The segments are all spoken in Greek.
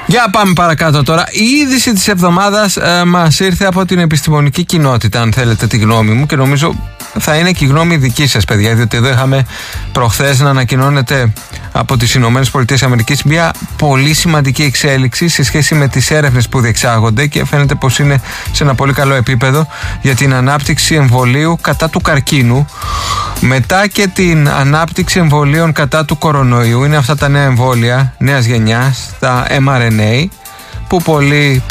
Για πάμε παρακάτω τώρα. Η είδηση της εβδομάδας μας ήρθε από την επιστημονική κοινότητα, αν θέλετε τη γνώμη μου, και νομίζω θα είναι και η γνώμη δική σας, παιδιά, διότι εδώ είχαμε προχθές να ανακοινώνεται από τις ΗΠΑ μια πολύ σημαντική εξέλιξη σε σχέση με τις έρευνες που διεξάγονται και φαίνεται πως είναι σε ένα πολύ καλό επίπεδο για την ανάπτυξη εμβολίου κατά του καρκίνου, μετά και την ανάπτυξη εμβολίων κατά του κορονοϊού. Είναι αυτά τα νέα εμβόλια νέας γενιάς, τα mRNA, που πολλοί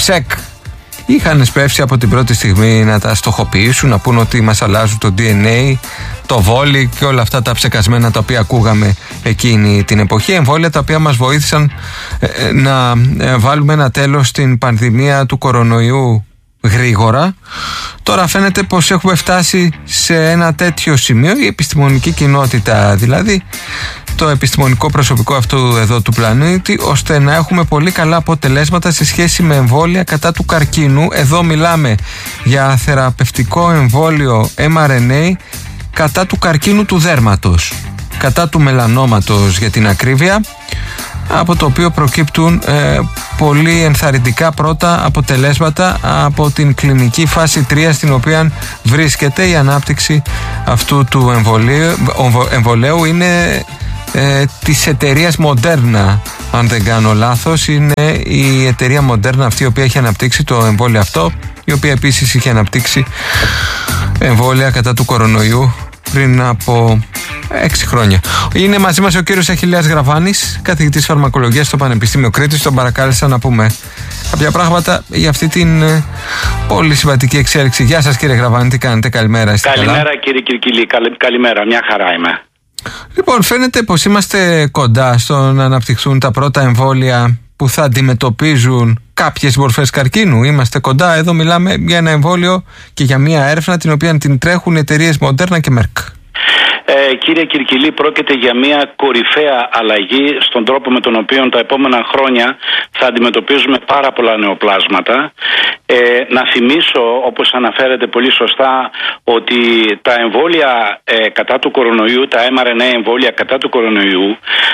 είχαν σπεύσει από την πρώτη στιγμή να τα στοχοποιήσουν, να πούν ότι μας αλλάζουν το DNA, το βόλι και όλα αυτά τα ψεκασμένα τα οποία ακούγαμε εκείνη την εποχή. Εμβόλια τα οποία μας βοήθησαν να βάλουμε ένα τέλος στην πανδημία του κορονοϊού γρήγορα. Τώρα φαίνεται πως έχουμε φτάσει σε ένα τέτοιο σημείο, η επιστημονική κοινότητα δηλαδή, το επιστημονικό προσωπικό αυτού εδώ του πλανήτη, ώστε να έχουμε πολύ καλά αποτελέσματα σε σχέση με εμβόλια κατά του καρκίνου. Εδώ μιλάμε για θεραπευτικό εμβόλιο mRNA κατά του καρκίνου του δέρματος, κατά του μελανόματος για την ακρίβεια, από το οποίο προκύπτουν πολύ ενθαρρυντικά πρώτα αποτελέσματα από την κλινική φάση 3 στην οποία βρίσκεται η ανάπτυξη αυτού του εμβολίου. Είναι της εταιρείας Moderna, αν δεν κάνω λάθος. Είναι η εταιρεία Moderna αυτή η οποία έχει αναπτύξει το εμβόλιο αυτό, η οποία επίσης είχε αναπτύξει εμβόλια κατά του κορονοϊού πριν από 6 χρόνια. Είναι μαζί μας ο κύριος Αχιλλέας Γραβάνης, καθηγητής φαρμακολογίας στο Πανεπιστήμιο Κρήτης. Τον παρακάλεσα να πούμε κάποια πράγματα για αυτή την πολύ σημαντική εξέλιξη. Γεια σας, κύριε Γραβάνη, τι κάνετε? Καλημέρα. Καλημέρα, κύριε Κυρκυλή. Καλημέρα, μια χαρά είμαι. Λοιπόν, φαίνεται πως είμαστε κοντά στο να αναπτυχθούν τα πρώτα εμβόλια που θα αντιμετωπίζουν κάποιες μορφές καρκίνου. Είμαστε κοντά. Εδώ μιλάμε για ένα εμβόλιο και για μια έρευνα την οποία την τρέχουν οι εταιρείες Moderna και Merck. Κύριε Κυρκυλή, πρόκειται για μια κορυφαία αλλαγή στον τρόπο με τον οποίο τα επόμενα χρόνια θα αντιμετωπίζουμε πάρα πολλά νεοπλάσματα. Να θυμίσω, όπως αναφέρεται πολύ σωστά, ότι τα εμβόλια κατά του κορονοϊού, τα mRNA εμβόλια κατά του κορονοϊού,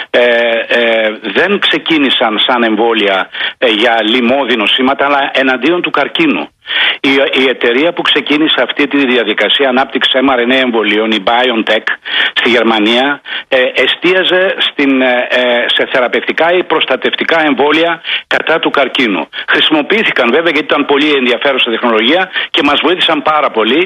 δεν ξεκίνησαν σαν εμβόλια για λοιμώδη νοσήματα, αλλά εναντίον του καρκίνου. Η εταιρεία που ξεκίνησε αυτή τη διαδικασία ανάπτυξη mRNA εμβολίων, η BioNTech, στη Γερμανία, εστίαζε σε θεραπευτικά ή προστατευτικά εμβόλια κατά του καρκίνου. Χρησιμοποιήθηκαν βέβαια γιατί ήταν πολύ ενδιαφέρουσα τεχνολογία και μας βοήθησαν πάρα πολύ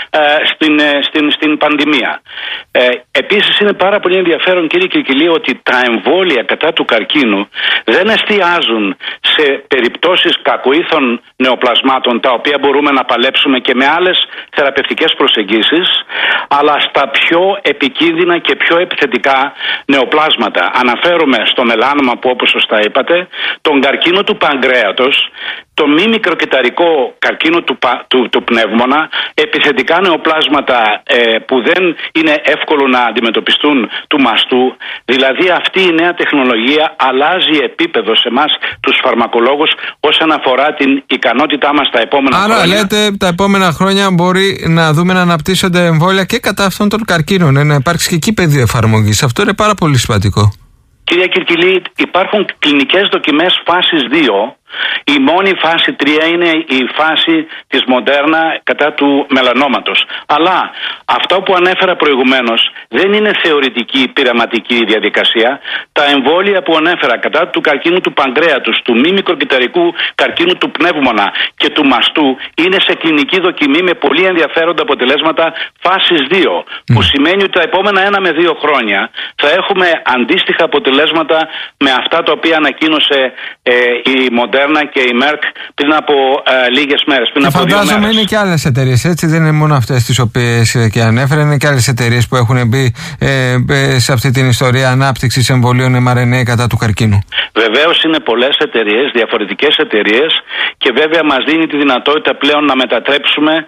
στην πανδημία. Επίσης είναι πάρα πολύ ενδιαφέρον, κύριε Κυρκυλή, ότι τα εμβόλια κατά του καρκίνου δεν εστιάζουν σε περιπτώσεις κακοήθων νεοπλασμάτων, τα οποία μπορούμε να παλέψουμε και με άλλες θεραπευτικές προσεγγίσεις, αλλά στα πιο επικίνδυνα και πιο επιθετικά νεοπλάσματα. Αναφέρομαι στο μελάνωμα που, όπως σωστά είπατε, τον καρκίνο του παγκρέατος, το μη μικροκυταρικό καρκίνο του πνεύμονα, επιθετικά νεοπλάσματα που δεν είναι εύκολο να αντιμετωπιστούν του μαστού. Δηλαδή αυτή η νέα τεχνολογία αλλάζει επίπεδο σε εμάς τους φαρμακολόγους όσον αφορά την ικανότητά μας τα επόμενα χρόνια. Άρα λέτε τα επόμενα χρόνια μπορεί να δούμε να αναπτύσσονται εμβόλια και κατά αυτών των καρκίνων, να υπάρξει και εκεί πεδίο εφαρμογής. Αυτό είναι πάρα πολύ σημαντικό. Κυρία Κυρκυλή, υπάρχουν κλινικές δοκιμές φάσης 2. Η μόνη φάση 3 είναι η φάση της Moderna κατά του μελανόματος. Αλλά αυτό που ανέφερα προηγουμένως δεν είναι θεωρητική πειραματική διαδικασία. Τα εμβόλια που ανέφερα κατά του καρκίνου του παγκρέατος, του μη μικροκυταρικού καρκίνου του πνεύμονα και του μαστού είναι σε κλινική δοκιμή με πολύ ενδιαφέροντα αποτελέσματα φάσης 2. Που σημαίνει ότι τα επόμενα 1 με 2 χρόνια θα έχουμε αντίστοιχα αποτελέσματα με αυτά τα οποία ανακοίνωσε η Moderna και η Merck πριν από λίγες μέρες. Φαντάζομαι είναι και άλλες εταιρείες, έτσι, δεν είναι μόνο αυτές τις οποίες και ανέφερε, είναι και άλλες εταιρείες που έχουν μπει σε αυτή την ιστορία ανάπτυξης εμβολίων mRNA κατά του καρκίνου. Βεβαίως είναι πολλές εταιρείες, διαφορετικές εταιρείες, και βέβαια μας δίνει τη δυνατότητα πλέον να μετατρέψουμε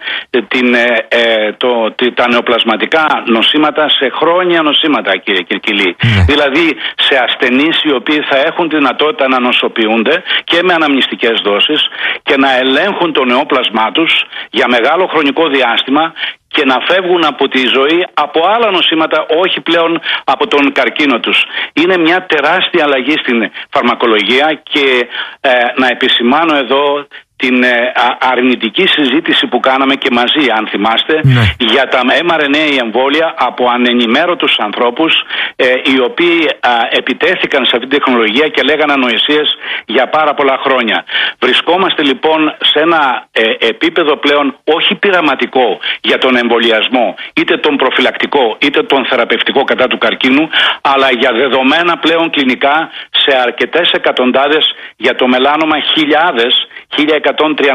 τα νεοπλασματικά νοσήματα σε χρόνια νοσήματα, κύριε Κυρκυλή. Δηλαδή σε ασθενείς οι οποίοι θα έχουν τη δυνατότητα να νοσοποιούνται και με αναμνηστικές δόσεις και να ελέγχουν το νεόπλασμά τους για μεγάλο χρονικό διάστημα και να φεύγουν από τη ζωή από άλλα νοσήματα, όχι πλέον από τον καρκίνο τους. Είναι μια τεράστια αλλαγή στην φαρμακολογία και να επισημάνω εδώ την αρνητική συζήτηση που κάναμε και μαζί, αν θυμάστε, για τα mRNA εμβόλια από ανενημέρωτους ανθρώπους οι οποίοι επιτέθηκαν σε αυτή την τεχνολογία και λέγανε ανοησίες για πάρα πολλά χρόνια. Βρισκόμαστε λοιπόν σε ένα επίπεδο πλέον όχι πειραματικό για τον εμβολιασμό, είτε τον προφυλακτικό είτε τον θεραπευτικό κατά του καρκίνου, αλλά για δεδομένα πλέον κλινικά σε αρκετές εκατοντάδες, για το μελάνομα χιλιάδες, 1137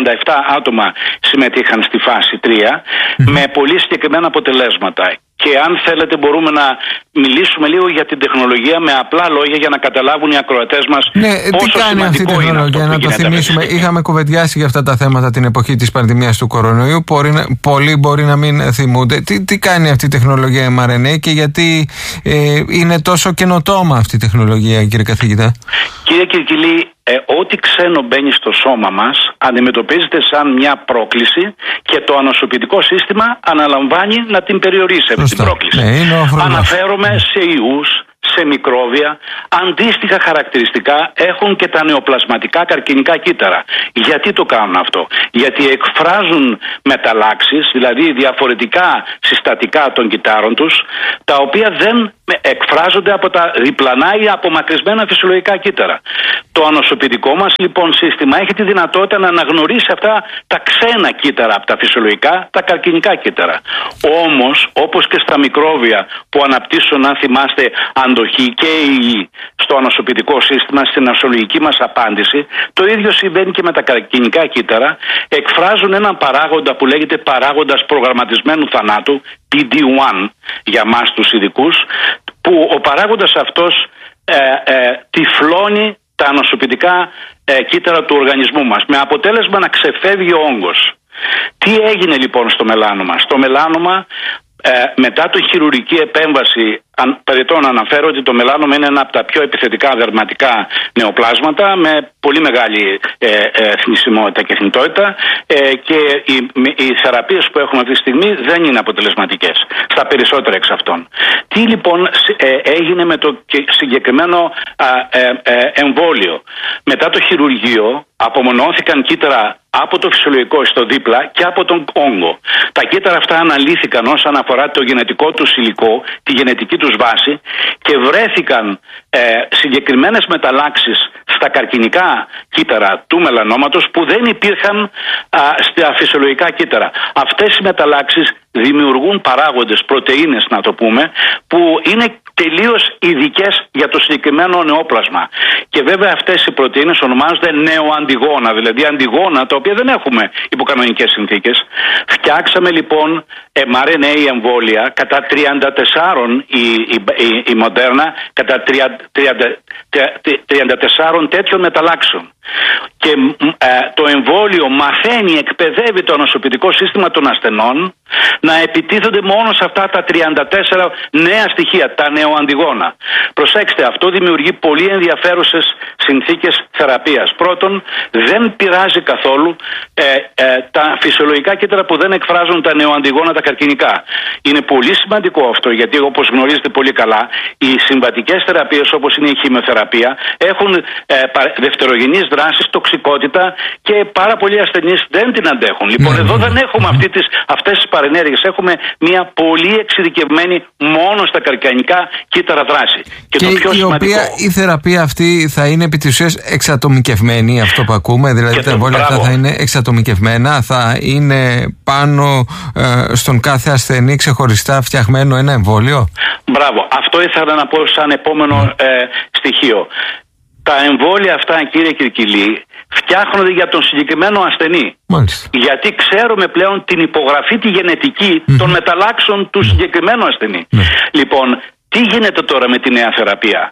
άτομα συμμετείχαν στη φάση 3 με πολύ συγκεκριμένα αποτελέσματα. Και αν θέλετε μπορούμε να μιλήσουμε λίγο για την τεχνολογία με απλά λόγια για να καταλάβουν οι ακροατές μας πόσο τι κάνει αυτή η τεχνολογία, να το θυμίσουμε. Είχαμε κουβεντιάσει για αυτά τα θέματα την εποχή της πανδημίας του κορονοϊού. Πολλοί μπορεί να μην θυμούνται. Τι κάνει αυτή η τεχνολογία mRNA και γιατί είναι τόσο καινοτόμα αυτή η τεχνολογία, κύριε καθηγητά? Κύριε Κυρκυλή, ό,τι ξένο μπαίνει στο σώμα μας αντιμετωπίζεται σαν μια πρόκληση και το ανοσοποιητικό σύστημα αναλαμβάνει να την περιορίσει αυτή την πρόκληση. Αναφέρομαι σε ιούς, σε μικρόβια. Αντίστοιχα χαρακτηριστικά έχουν και τα νεοπλασματικά καρκινικά κύτταρα. Γιατί το κάνουν αυτό? Γιατί εκφράζουν μεταλλάξεις, δηλαδή διαφορετικά συστατικά των κυττάρων τους, τα οποία δεν εκφράζονται από τα διπλανά ή απομακρυσμένα φυσιολογικά κύτταρα. Το ανοσοποιητικό μας λοιπόν σύστημα έχει τη δυνατότητα να αναγνωρίσει αυτά τα ξένα κύτταρα από τα φυσιολογικά, τα καρκινικά κύτταρα. Όμως, όπως και στα μικρόβια που αναπτύσσουν, αν θυμάστε, αντοχή και υγιή στο ανοσοποιητικό σύστημα, στην νοσολογική μας απάντηση, το ίδιο συμβαίνει και με τα καρκινικά κύτταρα. Εκφράζουν έναν παράγοντα που λέγεται παράγοντας προγραμματισμένου θανάτου, PD-1 για μας τους ειδικούς, που ο παράγοντας αυτός τυφλώνει τα ανοσοποιητικά κύτταρα του οργανισμού μας, με αποτέλεσμα να ξεφεύγει ο όγκος. Τι έγινε λοιπόν στο μελάνομα? Στο μελάνομα, μετά τη χειρουργική επέμβαση, περιττό να αναφέρω ότι το μελάνομα είναι ένα από τα πιο επιθετικά δερματικά νεοπλάσματα με πολύ μεγάλη θνησιμότητα και θνητότητα και οι θεραπείες που έχουμε αυτή τη στιγμή δεν είναι αποτελεσματικές στα περισσότερα εξ αυτών. Τι λοιπόν έγινε με το συγκεκριμένο εμβόλιο? Μετά το χειρουργείο απομονώθηκαν κύτταρα από το φυσιολογικό στο δίπλα και από τον όγκο. Τα κύτταρα αυτά αναλύθηκαν όσον αφορά το γενετικό του υλικό, τη γενετική τους βάση, και βρέθηκαν συγκεκριμένες μεταλλάξεις στα καρκινικά κύτταρα του μελανόματος που δεν υπήρχαν στα φυσιολογικά κύτταρα. Αυτές οι μεταλλάξεις δημιουργούν παράγοντες, πρωτεΐνες να το πούμε, που είναι τελείως ειδικές για το συγκεκριμένο νεόπλασμα. Και βέβαια αυτές οι πρωτεΐνες ονομάζονται νεοαντιγόνα, δηλαδή αντιγόνα τα οποία δεν έχουμε υπό κανονικές συνθήκες. Φτιάξαμε λοιπόν mRNA εμβόλια κατά 34 η Moderna, κατά 34 τέτοιων μεταλλάξεων. Και το εμβόλιο μαθαίνει, εκπαιδεύει το ανοσοποιητικό σύστημα των ασθενών να επιτίθονται μόνο σε αυτά τα 34 νέα στοιχεία, τα νεοαντιγόνα. Προσέξτε, αυτό δημιουργεί πολύ ενδιαφέρουσες συνθήκες θεραπείας. Πρώτον, δεν πειράζει καθόλου τα φυσιολογικά κύτταρα που δεν εκφράζουν τα νεοαντιγόνα, τα καρκινικά. Είναι πολύ σημαντικό αυτό, γιατί όπως γνωρίζετε πολύ καλά, οι συμβατικές θεραπείες όπως είναι η χημειοθεραπεία έχουν δευτερογενείς δράσεις, τοξικότητα και πάρα πολλοί ασθενείς δεν την αντέχουν. Λοιπόν, εδώ δεν έχουμε αυτές τις παρενέργειες. Έχουμε μια πολύ εξειδικευμένη μόνο στα καρκινικά κύτταρα δράση. Και το πιο σημαντικό, οποία η θεραπεία αυτή θα είναι επί της ουσίας εξατομικευμένη, αυτό που ακούμε, δηλαδή τα εμβόλια αυτά θα είναι εξατομικευμένα, θα είναι πάνω στον κάθε ασθενή ξεχωριστά φτιαγμένο ένα εμβόλιο. Μπράβο, αυτό ήθελα να πω σαν επόμενο στοιχείο. Τα εμβόλια αυτά, κύριε Κυρκυλή, φτιάχνονται για τον συγκεκριμένο ασθενή. Μάλιστα. Γιατί ξέρουμε πλέον την υπογραφή, τη γενετική των μεταλλάξεων του συγκεκριμένου ασθενή. Λοιπόν, τι γίνεται τώρα με τη νέα θεραπεία?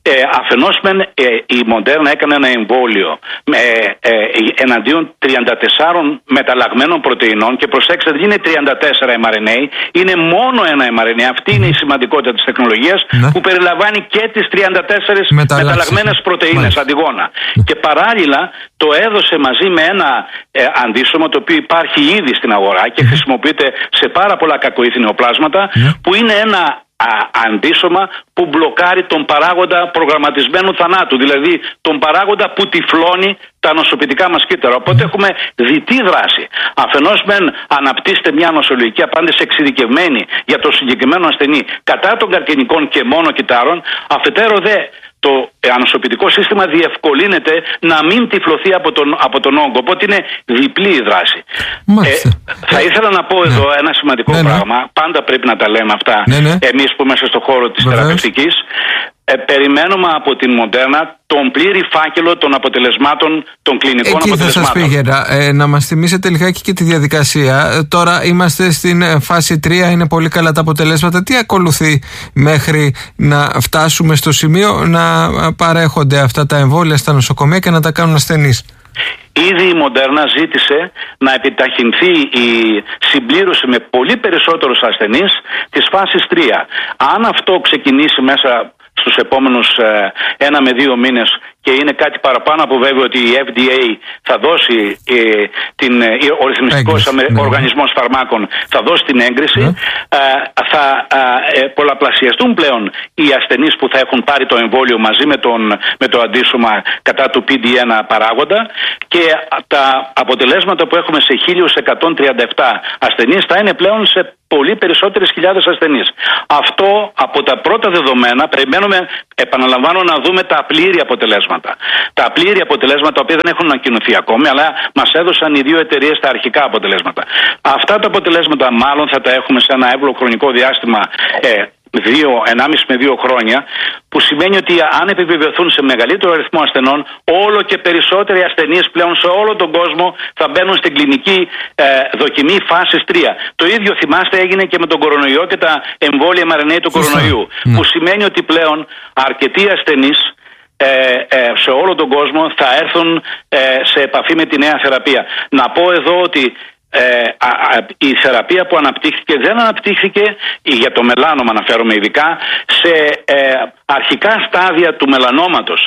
Αφενός η Μοντέρνα έκανε ένα εμβόλιο εναντίον 34 μεταλλαγμένων πρωτεϊνών και προσέξτε, δεν είναι 34 mRNA, είναι μόνο ένα mRNA. Αυτή είναι η σημαντικότητα της τεχνολογίας, που περιλαμβάνει και τις 34 μεταλλαγμένες πρωτεΐνες, αντιγόνα. Και παράλληλα το έδωσε μαζί με ένα αντίσωμα το οποίο υπάρχει ήδη στην αγορά και χρησιμοποιείται σε πάρα πολλά κακοήθη νεοπλάσματα, που είναι ένα αντίσωμα που μπλοκάρει τον παράγοντα προγραμματισμένου θανάτου, δηλαδή τον παράγοντα που τυφλώνει τα νοσοποιητικά μας κύτταρα. Οπότε έχουμε διτή δράση. Αφενός μεν αναπτύσσεται μια νοσολογική απάντηση εξειδικευμένη για το συγκεκριμένο ασθενή κατά των καρκινικών και μόνο κυττάρων, αφετέρου δε το ανοσοποιητικό σύστημα διευκολύνεται να μην τυφλωθεί από τον όγκο. Οπότε είναι διπλή η δράση. Θα ήθελα να πω εδώ ένα σημαντικό πράγμα. Πάντα πρέπει να τα λέμε αυτά εμείς που είμαστε στον χώρο της θεραπευτικής. Περιμένουμε από την Μοντέρνα τον πλήρη φάκελο των αποτελεσμάτων, των κλινικών αποτελεσμάτων. Εκεί θα σας πήγαινα. Να μας θυμίσετε λιγάκι και τη διαδικασία. Τώρα είμαστε στην φάση 3, είναι πολύ καλά τα αποτελέσματα. Τι ακολουθεί μέχρι να φτάσουμε στο σημείο να παρέχονται αυτά τα εμβόλια στα νοσοκομεία και να τα κάνουν ασθενείς? Ήδη η Μοντέρνα ζήτησε να επιταχυνθεί η συμπλήρωση με πολύ περισσότερους ασθενείς της φάσης 3. Αν αυτό ξεκινήσει μέσα στους επόμενους 1 με 2 μήνες και είναι κάτι παραπάνω από βέβαιο ότι η FDA θα δώσει ο Ρυθμιστικός Οργανισμός Φαρμάκων θα δώσει την έγκριση, θα πολλαπλασιαστούν πλέον οι ασθενείς που θα έχουν πάρει το εμβόλιο μαζί με το αντίσωμα κατά του PD1 παράγοντα και τα αποτελέσματα που έχουμε σε 1.137 ασθενείς θα είναι πλέον σε πολύ περισσότερες χιλιάδες ασθενείς. Αυτό από τα πρώτα δεδομένα περιμένουμε, επαναλαμβάνω, να δούμε τα πλήρη αποτελέσματα. Τα πλήρη αποτελέσματα, τα οποία δεν έχουν ανακοινωθεί ακόμη, αλλά μας έδωσαν οι 2 εταιρείες τα αρχικά αποτελέσματα. Αυτά τα αποτελέσματα μάλλον θα τα έχουμε σε ένα εύλογο χρονικό διάστημα 1,5 με 2 χρόνια, που σημαίνει ότι αν επιβεβαιωθούν σε μεγαλύτερο αριθμό ασθενών, όλο και περισσότεροι ασθενείς πλέον σε όλο τον κόσμο θα μπαίνουν στην κλινική δοκιμή φάσης 3. Το ίδιο θυμάστε έγινε και με τον κορονοϊό και τα εμβόλια mRNA του κορονοϊού, που σημαίνει ότι πλέον αρκετοί ασθενείς σε όλο τον κόσμο θα έρθουν σε επαφή με τη νέα θεραπεία. Να πω εδώ ότι η θεραπεία που αναπτύχθηκε δεν αναπτύχθηκε, για το μελάνωμα αναφέρομαι ειδικά, σε αρχικά στάδια του μελανόματος.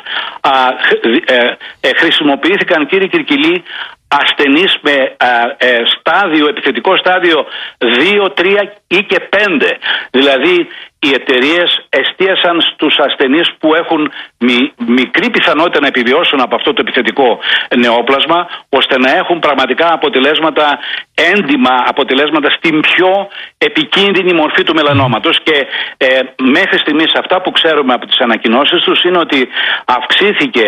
Χρησιμοποιήθηκαν, κύριε Κυρκυλή, ασθενείς με επιθετικό στάδιο 2, 3 ή και 5. Δηλαδή οι εταιρείες εστίασαν στους ασθενείς που έχουν μικρή πιθανότητα να επιβιώσουν από αυτό το επιθετικό νεόπλασμα, ώστε να έχουν πραγματικά αποτελέσματα, έντιμα αποτελέσματα στην πιο επικίνδυνη μορφή του μελανόματος. Και μέχρι στιγμής αυτά που ξέρουμε από τις ανακοινώσεις τους είναι ότι αυξήθηκε,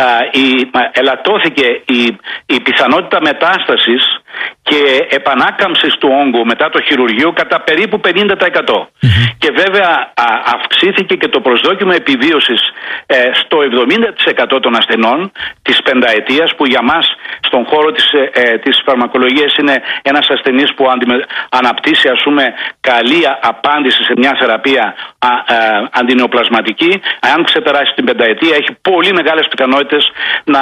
ελαττώθηκε η πιθανότητα μετάστασης και επανάκαμψης του όγκου μετά το χειρουργείο κατά περίπου 50%. Και βέβαια αυξήθηκε και το προσδόκιμο επιβίωσης στο 70% των ασθενών της πενταετίας, που για μας στον χώρο της φαρμακολογίας είναι ένας ασθενής που αναπτύσσει καλή απάντηση σε μια θεραπεία αντινεοπλασματική. Αν ξεπεράσει την πενταετία έχει πολύ μεγάλες πιθανότητες να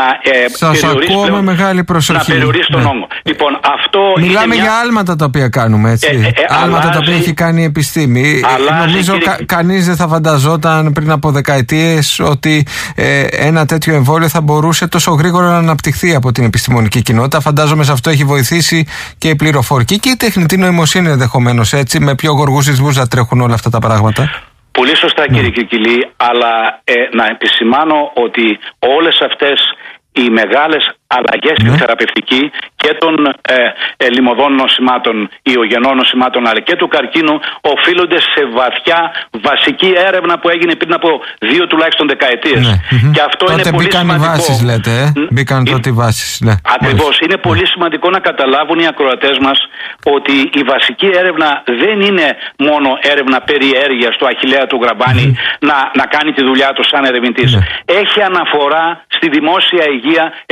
περιορίσει τον όγκο. Λοιπόν, μιλάμε για άλματα τα οποία κάνουμε, έτσι. Άλματα τα οποία έχει κάνει η επιστήμη. Νομίζω κανείς δεν θα φανταζόταν πριν από δεκαετίες ότι ένα τέτοιο εμβόλιο θα μπορούσε τόσο γρήγορα να αναπτυχθεί από την επιστημονική κοινότητα. Φαντάζομαι σε αυτό έχει βοηθήσει και η πληροφορική και η τεχνητή νοημοσύνη ενδεχομένως, έτσι. Με πιο γοργούς ρυθμούς να τρέχουν όλα αυτά τα πράγματα. Πολύ σωστά, κύριε Κυρκυλή, αλλά να επισημάνω ότι όλες αυτές οι μεγάλες αλλαγές στην θεραπευτική και των λιμωδών νοσημάτων, ιογενών νοσημάτων, αλλά και του καρκίνου οφείλονται σε βαθιά βασική έρευνα που έγινε πριν από 2 τουλάχιστον δεκαετίες. Και αυτό τότε είναι πολύ σημαντικό. Μπήκαν οι βάσεις, λέτε, μπήκαν τότε οι βάσεις. Ναι. Ακριβώς. Είναι πολύ σημαντικό να καταλάβουν οι ακροατές μας ότι η βασική έρευνα δεν είναι μόνο έρευνα περιέργειας του Αχιλλέα του Γραβάνη να κάνει τη δουλειά του σαν ερευνητής. Έχει αναφορά στη δημόσια υγεία εκατομμυρίων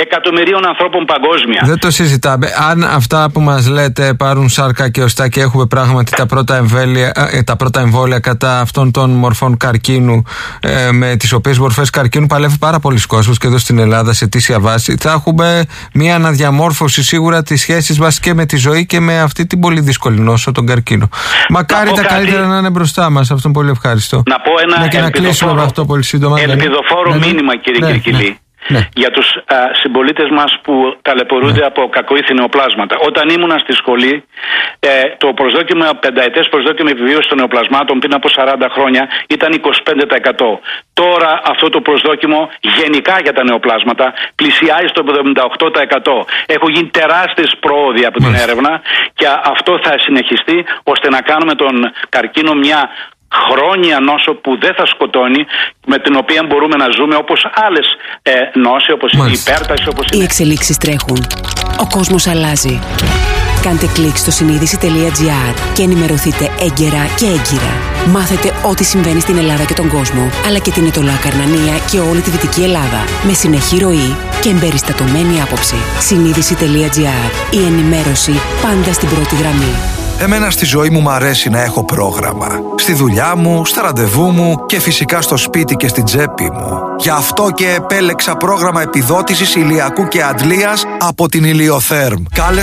εκατομμυρίων ανθρώπων παγκόσμια. Δεν το συζητάμε. Αν αυτά που μας λέτε πάρουν σάρκα και οστά και έχουμε πράγματι τα πρώτα εμβόλια κατά αυτών των μορφών καρκίνου, με τις οποίες μορφές καρκίνου παλεύει πάρα πολλοί κόσμος και εδώ στην Ελλάδα σε αιτήσια βάση, θα έχουμε μια αναδιαμόρφωση σίγουρα της σχέσης μας και με τη ζωή και με αυτή την πολύ δύσκολη νόσο, τον καρκίνο. Μακάρι τα καλύτερα να είναι μπροστά μας. Αυτό είναι πολύ ευχαριστώ. Να πω ένα ελπιδοφόρο μήνυμα, κύριε Κυρκυλή. Ναι. Για τους συμπολίτες μας που ταλαιπωρούνται από κακοήθη νεοπλάσματα. Όταν ήμουνα στη σχολή, το προσδόκιμο, πενταετές προσδόκιμο επιβίωση των νεοπλασμάτων πριν από 40 χρόνια ήταν 25%. Τώρα αυτό το προσδόκιμο γενικά για τα νεοπλάσματα πλησιάζει στο 78%. Έχουν γίνει τεράστιες πρόοδοι από την έρευνα και αυτό θα συνεχιστεί ώστε να κάνουμε τον καρκίνο μια χρόνια νόσο που δεν θα σκοτώνει, με την οποία μπορούμε να ζούμε όπως άλλες νόσοι, όπως η υπέρταση, όπως οι εξελίξεις τρέχουν. Ο κόσμος αλλάζει. Κάντε κλικ στο συνείδηση.gr και ενημερωθείτε έγκαιρα και έγκυρα. Μάθετε ό,τι συμβαίνει στην Ελλάδα και τον κόσμο, αλλά και την Αιτωλά Καρνανία και όλη τη Δυτική Ελλάδα, με συνεχή ροή και εμπεριστατωμένη άποψη. Συνείδηση.gr. Η ενημέρωση πάντα στην πρώτη γραμμή. Εμένα στη ζωή μου αρέσει να έχω πρόγραμμα. Στη δουλειά μου, στα ραντεβού μου και φυσικά στο σπίτι και στην τσέπη μου. Γι' αυτό και επέλεξα πρόγραμμα επιδότησης ηλιακού και αντλίας από την Ηλιοθέρμ. Κάλεσε